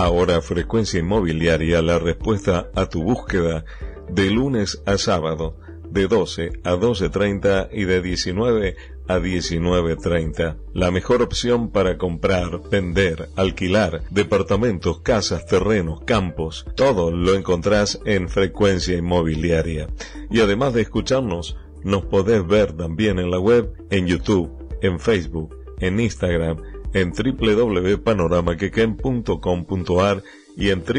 Ahora Frecuencia Inmobiliaria, la respuesta a tu búsqueda, de lunes a sábado, de 12 a 12:30 y de 19 a 19:30. La mejor opción para comprar, vender, alquilar, departamentos, casas, terrenos, campos, todo lo encontrás en Frecuencia Inmobiliaria. Y además de escucharnos, nos podés ver también en la web, en YouTube, en Facebook, en Instagram, en www.panoramaquequén.com.ar y en